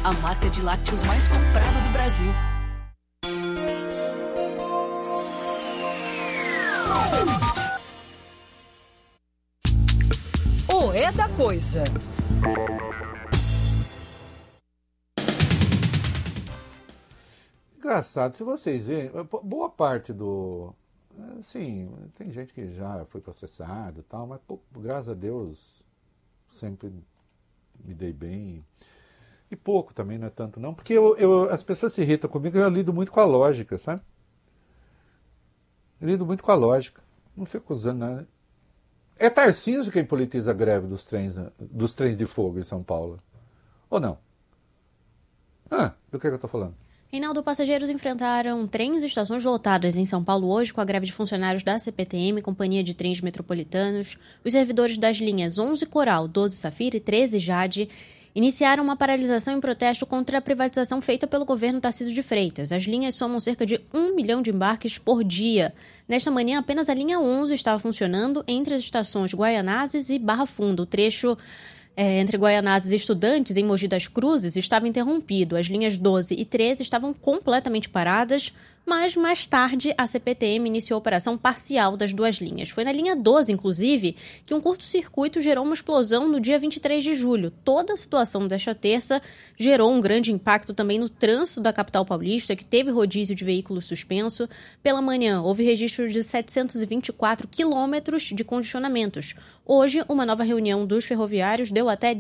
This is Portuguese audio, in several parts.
a marca de lácteos mais comprada do Brasil. O É da Coisa. Engraçado, se vocês verem, boa parte do... Assim, tem gente que já foi processado e tal, mas graças a Deus sempre me dei bem. E pouco também, não é tanto não, porque as pessoas se irritam comigo, eu lido muito com a lógica, sabe? Eu lido muito com a lógica, não fico usando nada. É Tarcísio quem politiza a greve dos trens de fogo em São Paulo, ou não? Do que eu estou falando? Reinaldo, passageiros enfrentaram trens e estações lotadas em São Paulo hoje com a greve de funcionários da CPTM, Companhia de Trens Metropolitanos. Os servidores das linhas 11 Coral, 12 Safira e 13 Jade iniciaram uma paralisação em protesto contra a privatização feita pelo governo Tarcísio de Freitas. As linhas somam cerca de 1 milhão de embarques por dia. Nesta manhã, apenas a linha 11 estava funcionando entre as estações Guaianazes e Barra Funda. O trecho entre Guaianazes e Estudantes, em Mogi das Cruzes, estava interrompido. As linhas 12 e 13 estavam completamente paradas, mas mais tarde a CPTM iniciou a operação parcial das duas linhas. Foi na linha 12, inclusive, que um curto-circuito gerou uma explosão no dia 23 de julho. Toda a situação desta terça gerou um grande impacto também no trânsito da capital paulista, que teve rodízio de veículos suspenso. Pela manhã, houve registro de 724 quilômetros de condicionamentos. Hoje, uma nova reunião dos ferroviários deu até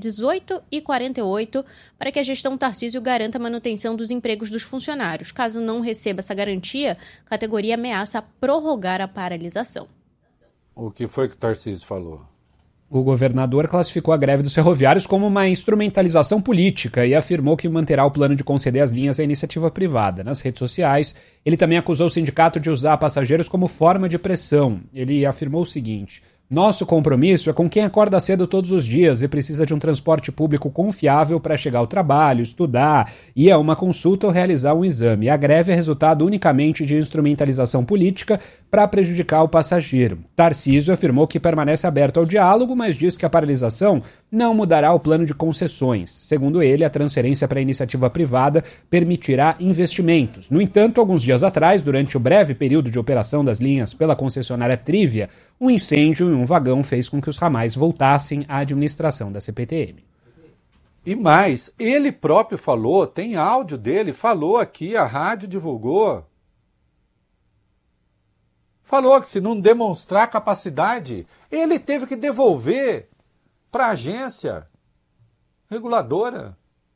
18h48 para que a gestão Tarcísio garanta a manutenção dos empregos dos funcionários. Caso não receba essa garantia, a categoria ameaça prorrogar a paralisação. O que foi que o Tarcísio falou? O governador classificou a greve dos ferroviários como uma instrumentalização política e afirmou que manterá o plano de conceder as linhas à iniciativa privada. Nas redes sociais, ele também acusou o sindicato de usar passageiros como forma de pressão. Ele afirmou o seguinte: nosso compromisso é com quem acorda cedo todos os dias e precisa de um transporte público confiável para chegar ao trabalho, estudar, ir a uma consulta ou realizar um exame. A greve é resultado unicamente de instrumentalização política para prejudicar o passageiro. Tarcísio afirmou que permanece aberto ao diálogo, mas diz que a paralisação não mudará o plano de concessões. Segundo ele, a transferência para a iniciativa privada permitirá investimentos. No entanto, alguns dias atrás, durante o breve período de operação das linhas pela concessionária Trívia, um incêndio em um vagão fez com que os ramais voltassem à administração da CPTM. E mais, ele próprio falou, tem áudio dele, falou aqui, a rádio divulgou. Falou que se não demonstrar capacidade, ele teve que devolver para a agência reguladora.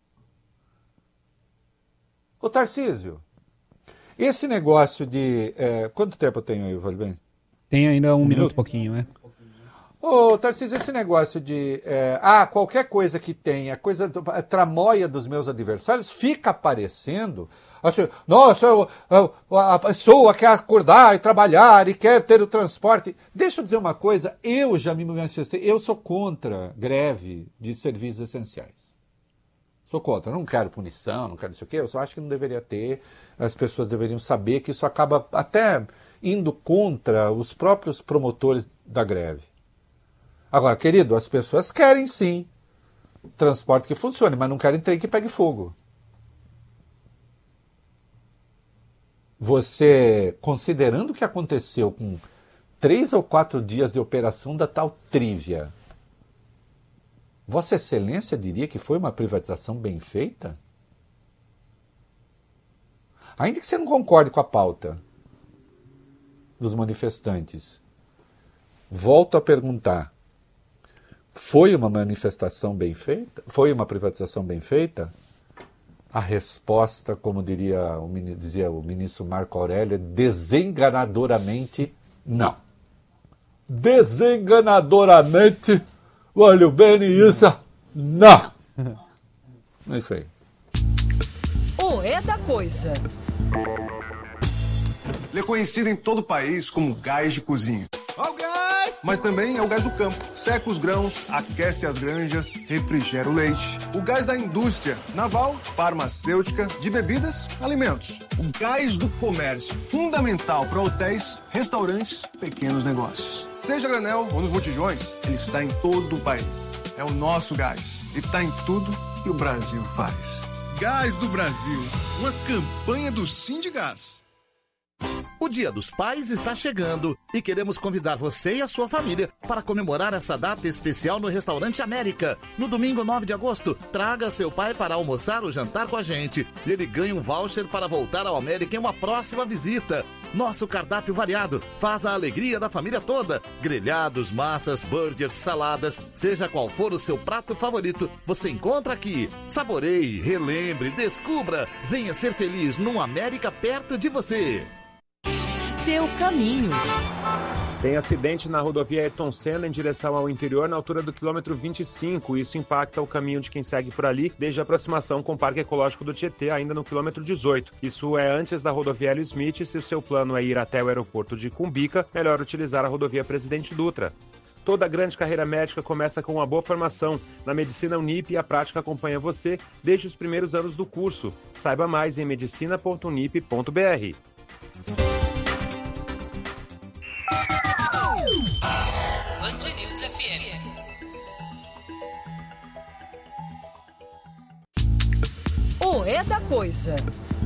Ô Tarcísio, esse negócio de... quanto tempo eu tenho aí, Vale Bem? Tem ainda um minuto e pouquinho, né? Ô Tarcísio, esse negócio de... qualquer coisa que tenha, a tramóia dos meus adversários, fica aparecendo... Nossa, a pessoa quer acordar e trabalhar e quer ter o transporte. Deixa eu dizer uma coisa, eu já me manifestei, eu sou contra greve de serviços essenciais. Sou contra, não quero punição, não quero não sei o quê, eu só acho que não deveria ter, as pessoas deveriam saber que isso acaba até indo contra os próprios promotores da greve. Agora, querido, as pessoas querem sim transporte que funcione, mas não querem trem que pegue fogo. Você, considerando o que aconteceu com 3 ou 4 dias de operação da tal Trívia, Vossa Excelência diria que foi uma privatização bem feita? Ainda que você não concorde com a pauta dos manifestantes, volto a perguntar, foi uma manifestação bem feita? Foi uma privatização bem feita? A resposta, como dizia o ministro Marco Aurélio, é desenganadoramente não. Desenganadoramente, olha bem isso, não. É isso aí. O É da Coisa. Ele é conhecido em todo o país como gás de cozinha. Ó o gás! Mas também é o gás do campo. Seca os grãos, aquece as granjas, refrigera o leite. O gás da indústria naval, farmacêutica, de bebidas, alimentos. O gás do comércio, fundamental para hotéis, restaurantes, pequenos negócios. Seja granel ou nos botijões, ele está em todo o país. É o nosso gás e está em tudo que o Brasil faz. Gás do Brasil, uma campanha do Sindigás. O Dia dos Pais está chegando e queremos convidar você e a sua família para comemorar essa data especial no Restaurante América. No domingo 9 de agosto, traga seu pai para almoçar ou jantar com a gente. E ele ganha um voucher para voltar ao América em uma próxima visita. Nosso cardápio variado faz a alegria da família toda. Grelhados, massas, burgers, saladas, seja qual for o seu prato favorito, você encontra aqui. Saboreie, relembre, descubra. Venha ser feliz num América perto de você. Seu caminho. Tem acidente na rodovia Ayrton Senna em direção ao interior na altura do quilômetro 25. Isso impacta o caminho de quem segue por ali desde a aproximação com o Parque Ecológico do Tietê, ainda no quilômetro 18. Isso é antes da rodovia Hélio Smith. Se o seu plano é ir até o aeroporto de Cumbica, melhor utilizar a rodovia Presidente Dutra. Toda grande carreira médica começa com uma boa formação. Na Medicina Unip, a prática acompanha você desde os primeiros anos do curso. Saiba mais em medicina.unip.br. Band News FM. O É da Coisa.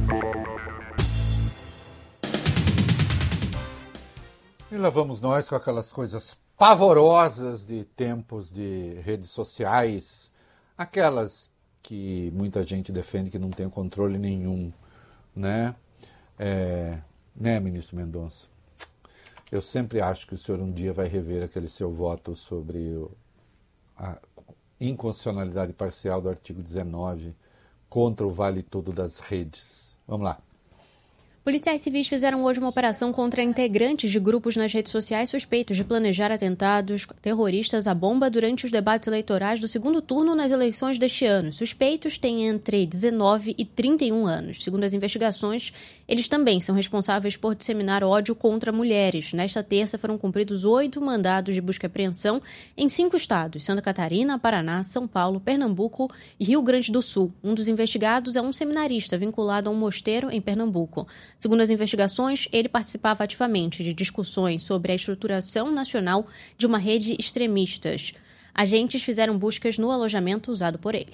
E lá vamos nós com aquelas coisas pavorosas de tempos de redes sociais, aquelas que muita gente defende que não tem controle nenhum, né? Né, ministro Mendonça? Eu sempre acho que o senhor um dia vai rever aquele seu voto sobre a inconstitucionalidade parcial do artigo 19 contra o vale tudo das redes. Vamos lá. Policiais civis fizeram hoje uma operação contra integrantes de grupos nas redes sociais suspeitos de planejar atentados terroristas à bomba durante os debates eleitorais do segundo turno nas eleições deste ano. Suspeitos têm entre 19 e 31 anos. Segundo as investigações, eles também são responsáveis por disseminar ódio contra mulheres. Nesta terça foram cumpridos 8 mandados de busca e apreensão em 5 estados: Santa Catarina, Paraná, São Paulo, Pernambuco e Rio Grande do Sul. Um dos investigados é um seminarista vinculado a um mosteiro em Pernambuco. Segundo as investigações, ele participava ativamente de discussões sobre a estruturação nacional de uma rede extremistas. Agentes fizeram buscas no alojamento usado por ele.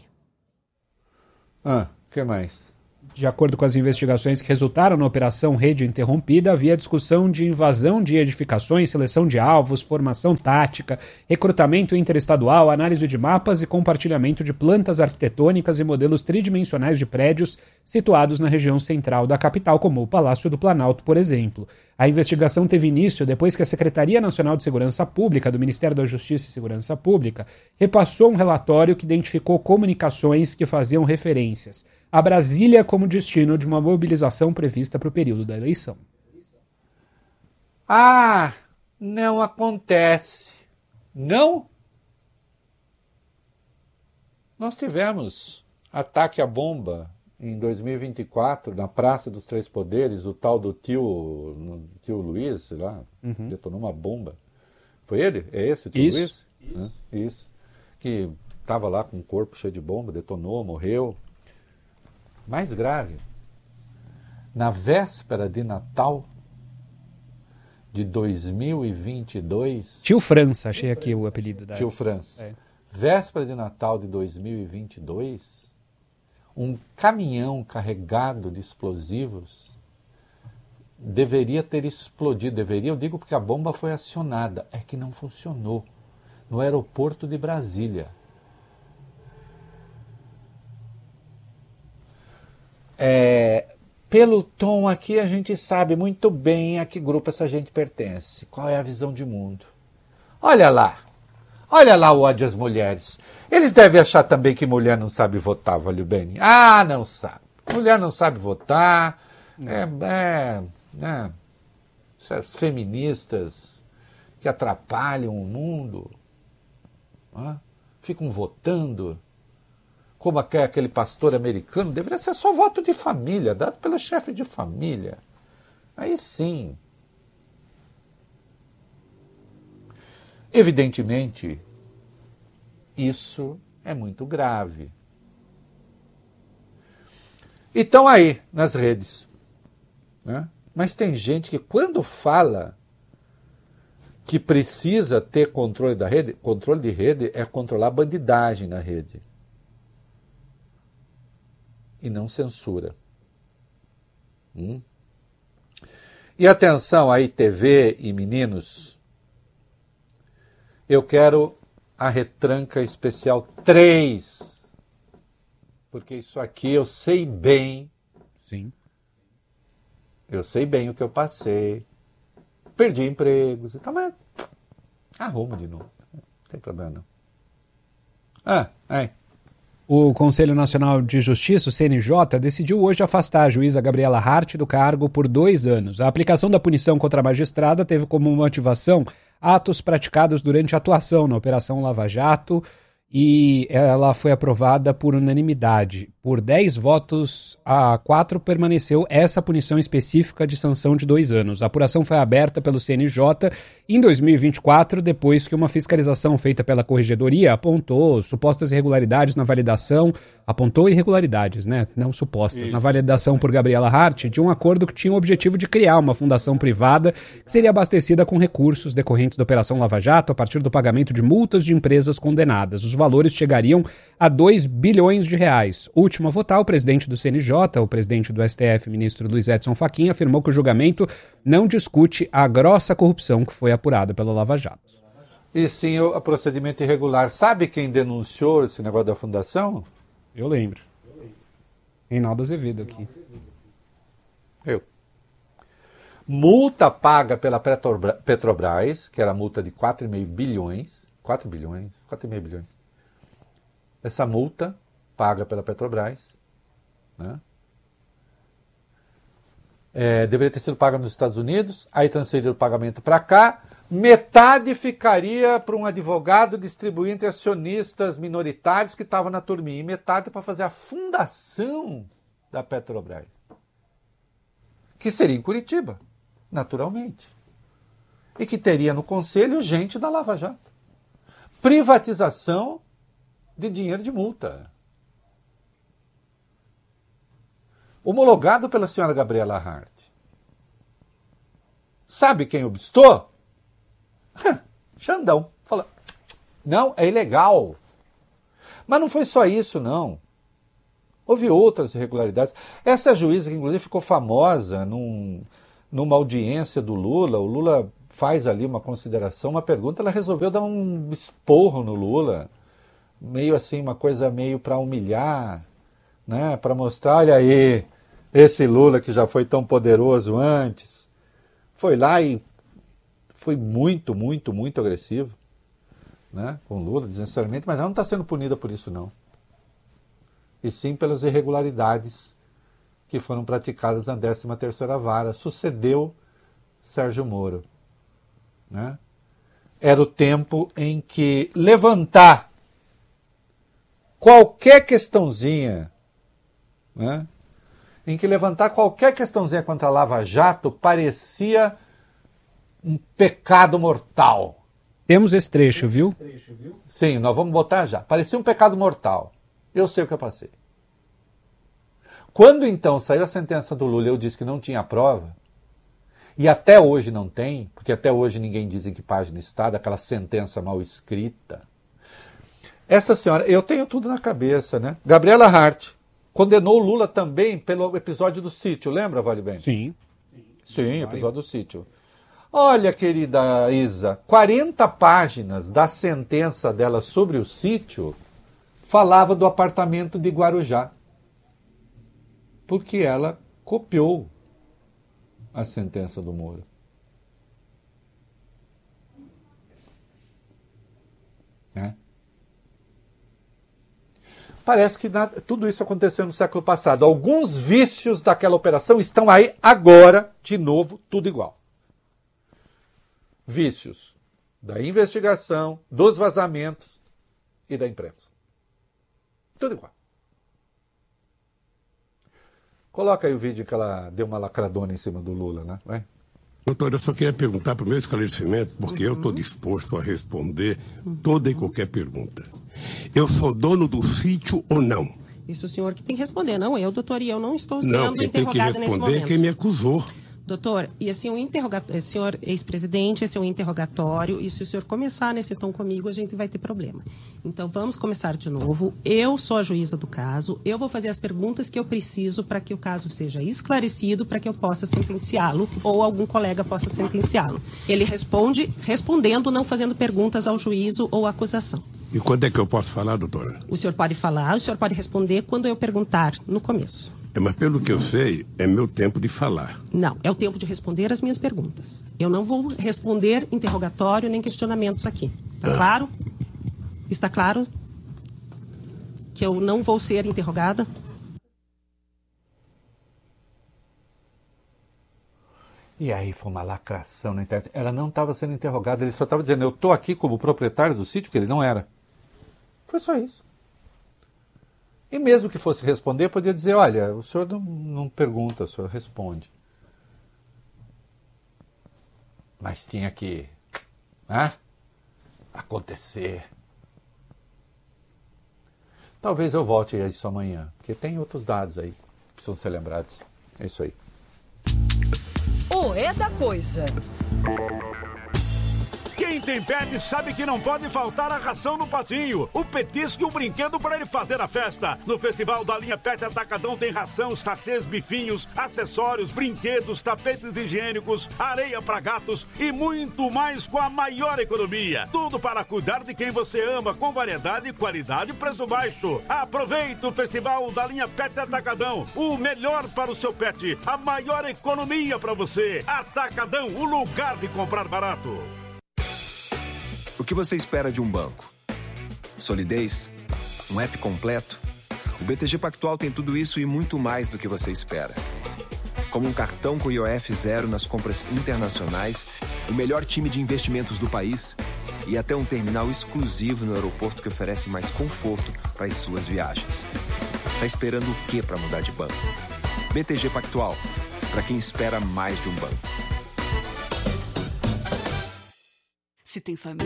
Que mais? De acordo com as investigações que resultaram na Operação Rede Interrompida, havia discussão de invasão de edificações, seleção de alvos, formação tática, recrutamento interestadual, análise de mapas e compartilhamento de plantas arquitetônicas e modelos tridimensionais de prédios situados na região central da capital, como o Palácio do Planalto, por exemplo. A investigação teve início depois que a Secretaria Nacional de Segurança Pública, do Ministério da Justiça e Segurança Pública, repassou um relatório que identificou comunicações que faziam referências a Brasília como destino de uma mobilização prevista para o período da eleição. Não acontece. Não? Nós tivemos ataque à bomba em 2024 na Praça dos Três Poderes, o tal do tio Luiz, sei lá, detonou uma bomba. Foi ele? É esse o tio Luiz? Isso. Que estava lá com o corpo cheio de bomba, detonou, morreu. Mais grave, na véspera de Natal de 2022... Tio França, achei aqui o apelido da... Tio França. Véspera de Natal de 2022, um caminhão carregado de explosivos deveria ter explodido. Deveria, eu digo porque a bomba foi acionada. É que não funcionou. No aeroporto de Brasília. Pelo tom aqui a gente sabe muito bem a que grupo essa gente pertence, qual é a visão de mundo. Olha lá o ódio às mulheres. Eles devem achar também que mulher não sabe votar, valeu bem? Não sabe. Mulher não sabe votar, essas feministas que atrapalham o mundo, ficam votando. Como aquele pastor americano, deveria ser só voto de família, dado pelo chefe de família. Aí sim. Evidentemente, isso é muito grave. E estão aí, nas redes. Né? Mas tem gente que quando fala que precisa ter controle da rede, controle de rede é controlar a bandidagem na rede. e não censura. E atenção aí, TV e meninos, eu quero a retranca especial 3, porque isso aqui eu sei bem. Sim. Eu sei bem o que eu passei, perdi empregos e tal, mas arrumo de novo, não tem problema não. O Conselho Nacional de Justiça, o CNJ, decidiu hoje afastar a juíza Gabriela Hart do cargo por 2 anos. A aplicação da punição contra a magistrada teve como motivação atos praticados durante a atuação na Operação Lava Jato e ela foi aprovada por unanimidade. Por 10 votos a 4 permaneceu essa punição específica de sanção de 2 anos. A apuração foi aberta pelo CNJ em 2024, depois que uma fiscalização feita pela Corregedoria apontou supostas irregularidades na validação, apontou irregularidades, né? Não supostas, isso, na validação por Gabriela Hart de um acordo que tinha o objetivo de criar uma fundação privada que seria abastecida com recursos decorrentes da Operação Lava Jato a partir do pagamento de multas de empresas condenadas. Os valores chegariam a 2 bilhões de reais. Último a votar, o presidente do CNJ, o presidente do STF, ministro Luiz Edson Fachin, afirmou que o julgamento não discute a grossa corrupção que foi apurada pela Lava Jato. E sim, o procedimento irregular. Sabe quem denunciou esse negócio da fundação? Eu lembro. Reinaldo Azevedo aqui. Eu. Multa paga pela Petrobras, que era multa de 4,5 bilhões. 4 bilhões? 4,5 bilhões. Essa multa paga pela Petrobras, né? Deveria ter sido paga nos Estados Unidos, aí transferiram o pagamento para cá, metade ficaria para um advogado distribuir entre acionistas minoritários que estavam na turminha, e metade para fazer a fundação da Petrobras, que seria em Curitiba, naturalmente, e que teria no conselho gente da Lava Jato. Privatização de dinheiro de multa. Homologado pela senhora Gabriela Hart. Sabe quem obstou? Xandão. Fala, não, é ilegal. Mas não foi só isso, não. Houve outras irregularidades. Essa juíza, que inclusive ficou famosa numa audiência do Lula, o Lula faz ali uma consideração, uma pergunta, ela resolveu dar um esporro no Lula, meio assim, uma coisa meio para humilhar, né? Para mostrar, olha aí, esse Lula que já foi tão poderoso antes, foi lá e foi muito, muito, muito agressivo, né? Com o Lula, desnecessariamente, mas ela não está sendo punida por isso, não. E sim pelas irregularidades que foram praticadas na 13ª Vara. Sucedeu Sérgio Moro, né? Era o tempo em que levantar qualquer questãozinha, né? Em que levantar qualquer questãozinha contra a Lava Jato parecia um pecado mortal. Temos esse trecho, viu? Sim, nós vamos botar já. Parecia um pecado mortal. Eu sei o que eu passei. Quando então saiu a sentença do Lula, eu disse que não tinha prova, e até hoje não tem, porque até hoje ninguém diz em que página está, daquela sentença mal escrita. Essa senhora, eu tenho tudo na cabeça, né? Gabriela Hart condenou o Lula também pelo episódio do sítio, lembra, Vale Bem? Sim. Sim, episódio do sítio. Olha, querida Isa, 40 páginas da sentença dela sobre o sítio falava do apartamento de Guarujá, porque ela copiou a sentença do Moro. Né? Parece que tudo isso aconteceu no século passado. Alguns vícios daquela operação estão aí agora, de novo, tudo igual. Vícios da investigação, dos vazamentos e da imprensa. Tudo igual. Coloca aí o vídeo que ela deu uma lacradona em cima do Lula, né? Vai. Doutor, eu só queria perguntar para o meu esclarecimento, porque eu estou disposto a responder toda e qualquer pergunta. Eu sou dono do sítio ou não? Isso o senhor que tem que responder, não eu, doutor, e eu não estou sendo interrogada nesse momento. Não, quem tem que responder é quem me acusou. Doutor, e assim, senhor ex-presidente, esse é um interrogatório, e se o senhor começar nesse tom comigo, a gente vai ter problema. Então, vamos começar de novo. Eu sou a juíza do caso, eu vou fazer as perguntas que eu preciso para que o caso seja esclarecido, para que eu possa sentenciá-lo, ou algum colega possa sentenciá-lo. Ele responde, respondendo, não fazendo perguntas ao juízo ou à acusação. E quando é que eu posso falar, doutora? O senhor pode falar, o senhor pode responder quando eu perguntar no começo. Mas pelo que eu sei, é meu tempo de falar. Não, é o tempo de responder as minhas perguntas. Eu não vou responder interrogatório nem questionamentos aqui. Está claro? Está claro que eu não vou ser interrogada? E aí foi uma lacração na internet. Ela não estava sendo interrogada, ele só estava dizendo, eu estou aqui como proprietário do sítio, que ele não era. Foi só isso. E mesmo que fosse responder, podia dizer, olha, o senhor não pergunta, o senhor responde. Mas tinha que acontecer. Talvez eu volte a isso amanhã, porque tem outros dados aí que precisam ser lembrados. É isso aí. O É da Coisa. Quem tem pet sabe que não pode faltar a ração no patinho, o petisco e o brinquedo para ele fazer a festa. No Festival da Linha Pet Atacadão tem ração, sachês, bifinhos, acessórios, brinquedos, tapetes higiênicos, areia para gatos e muito mais com a maior economia. Tudo para cuidar de quem você ama, com variedade, qualidade e preço baixo. Aproveite o Festival da Linha Pet Atacadão, o melhor para o seu pet, a maior economia para você. Atacadão, o lugar de comprar barato. O que você espera de um banco? Solidez? Um app completo? O BTG Pactual tem tudo isso e muito mais do que você espera. Como um cartão com IOF zero nas compras internacionais, o melhor time de investimentos do país e até um terminal exclusivo no aeroporto que oferece mais conforto para as suas viagens. Tá esperando o quê para mudar de banco? BTG Pactual, para quem espera mais de um banco. Se tem família.